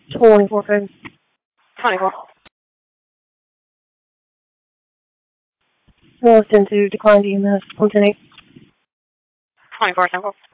24 code. 24. Williston to declined EMS. 110. 24 simple.